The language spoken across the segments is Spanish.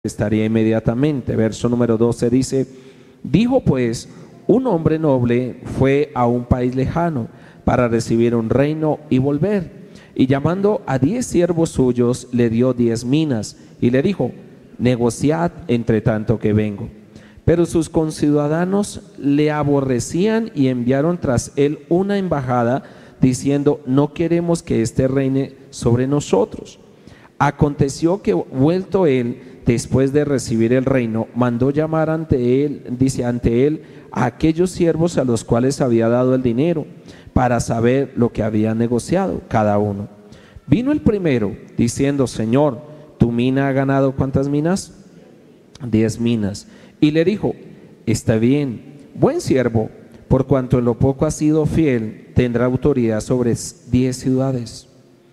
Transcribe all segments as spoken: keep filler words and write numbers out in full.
estaría inmediatamente. Verso número doce dice: dijo pues, un hombre noble fue a un país lejano para recibir un reino y volver, y llamando a diez siervos suyos le dio diez minas y le dijo: negociad entre tanto que vengo. Pero sus conciudadanos le aborrecían y enviaron tras él una embajada diciendo: no queremos que éste reine sobre nosotros. Aconteció que, vuelto él después de recibir el reino, mandó llamar ante él, dice, ante él a aquellos siervos a los cuales había dado el dinero, para saber lo que había negociado cada uno. Vino el primero diciendo: Señor, ¿tu mina ha ganado cuántas minas? Diez minas. Y le dijo: está bien, buen siervo, por cuanto en lo poco has sido fiel, tendrá autoridad sobre diez ciudades.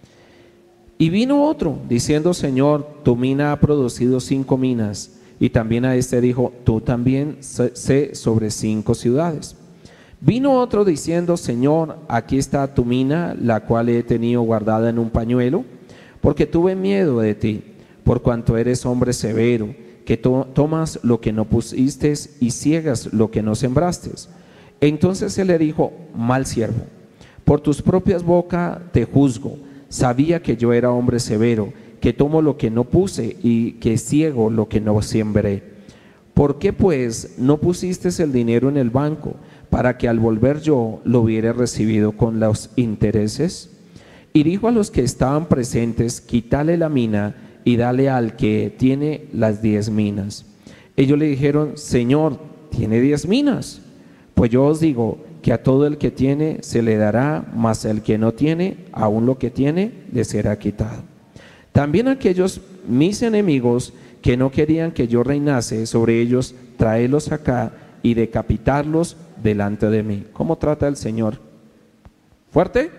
Y vino otro diciendo: Señor, tu mina ha producido cinco minas. Y también a este dijo: tú también sé sobre cinco ciudades. Vino otro diciendo: Señor, aquí está tu mina, la cual he tenido guardada en un pañuelo, porque tuve miedo de ti, por cuanto eres hombre severo, que to tomas lo que no pusiste y ciegas lo que no sembraste. Entonces él le dijo: mal siervo, por tus propias bocas te juzgo. Sabía que yo era hombre severo, que tomo lo que no puse y que ciego lo que no sembré. ¿Por qué pues no pusiste el dinero en el banco, para que al volver yo lo hubiera recibido con los intereses? Y dijo a los que estaban presentes: quítale la mina y dale al que tiene las diez minas. Ellos le dijeron: Señor, ¿tiene diez minas? Pues yo os digo que a todo el que tiene se le dará, mas el que no tiene, aún lo que tiene le será quitado. También aquellos mis enemigos que no querían que yo reinase sobre ellos, tráelos acá y decapitarlos delante de mí. ¿Cómo trata el Señor? ¿Fuerte?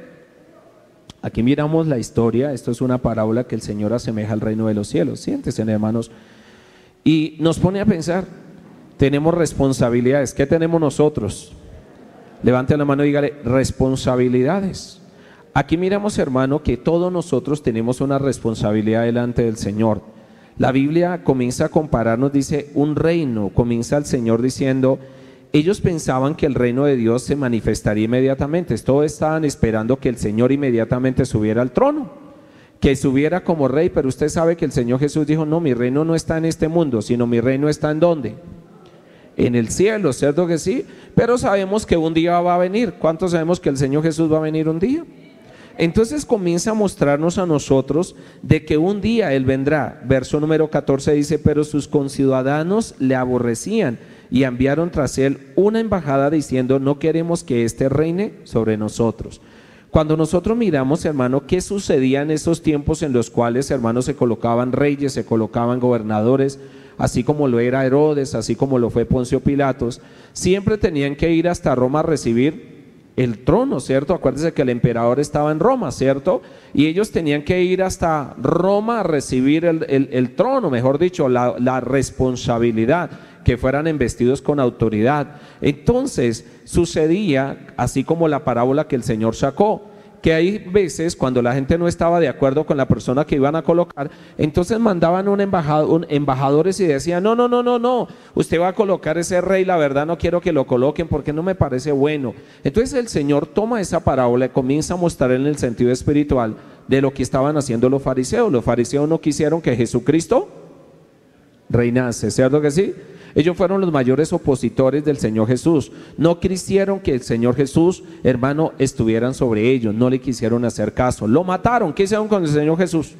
Aquí miramos la historia. Esto es una parábola que el Señor asemeja al reino de los cielos. Siéntense, hermanos, y nos pone a pensar. Tenemos responsabilidades. ¿Qué tenemos nosotros? Levante la mano y dígale: responsabilidades. Aquí miramos, hermano, que todos nosotros tenemos una responsabilidad delante del Señor. La Biblia comienza a compararnos, dice, un reino. Comienza el Señor diciendo: ellos pensaban que el reino de Dios se manifestaría inmediatamente. Todos estaban esperando que el Señor inmediatamente subiera al trono, que subiera como rey. Pero usted sabe que el Señor Jesús dijo: no, mi reino no está en este mundo, sino mi reino está ¿en dónde? En el cielo, ¿cierto que sí? Pero sabemos que un día va a venir. ¿Cuántos sabemos que el Señor Jesús va a venir un día? Entonces comienza a mostrarnos a nosotros de que un día Él vendrá. Verso número catorce dice: pero sus conciudadanos le aborrecían y enviaron tras Él una embajada diciendo: no queremos que éste reine sobre nosotros. Cuando nosotros miramos, hermano, qué sucedía en esos tiempos en los cuales, hermanos, se colocaban reyes, se colocaban gobernadores, así como lo era Herodes, así como lo fue Poncio Pilatos, siempre tenían que ir hasta Roma a recibir el trono, ¿cierto? Acuérdense que el emperador estaba en Roma, ¿cierto? Y ellos tenían que ir hasta Roma a recibir el, el, el trono, mejor dicho, la, la responsabilidad, que fueran embestidos con autoridad. Entonces sucedía, así como la parábola que el Señor sacó, que hay veces cuando la gente no estaba de acuerdo con la persona que iban a colocar, entonces mandaban un embajador, un, embajadores y decían: no, no, no, no, no, usted va a colocar ese rey, la verdad no quiero que lo coloquen porque no me parece bueno. Entonces el Señor toma esa parábola y comienza a mostrar en el sentido espiritual de lo que estaban haciendo los fariseos. Los fariseos no quisieron que Jesucristo reinase, ¿cierto que sí? Ellos fueron los mayores opositores del Señor Jesús. No quisieron que el Señor Jesús, hermano, estuvieran sobre ellos. No le quisieron hacer caso. Lo mataron. ¿Qué hicieron con el Señor Jesús?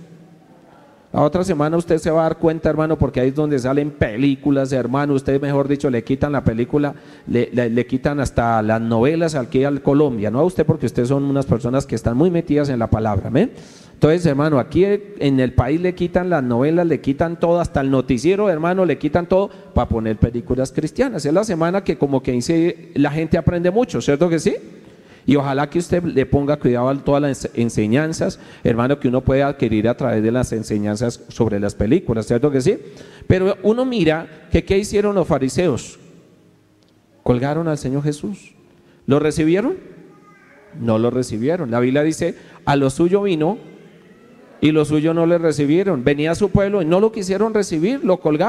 La otra semana usted se va a dar cuenta, hermano, porque ahí es donde salen películas, hermano. Usted, mejor dicho, le quitan la película, le, le, le quitan hasta las novelas aquí al Colombia. No a usted, porque ustedes son unas personas que están muy metidas en la palabra. ¿Amén? Entonces, hermano, aquí en el país le quitan las novelas, le quitan todo, hasta el noticiero, hermano, le quitan todo para poner películas cristianas. Es la semana que como que dice, la gente aprende mucho, ¿cierto que sí? Y ojalá que usted le ponga cuidado a todas las enseñanzas, hermano, que uno puede adquirir a través de las enseñanzas sobre las películas, ¿cierto que sí? Pero uno mira que ¿qué hicieron los fariseos? Colgaron al Señor Jesús. ¿Lo recibieron? No lo recibieron. La Biblia dice: a lo suyo vino y los suyos no le recibieron. Venía a su pueblo y no lo quisieron recibir, lo colgaron.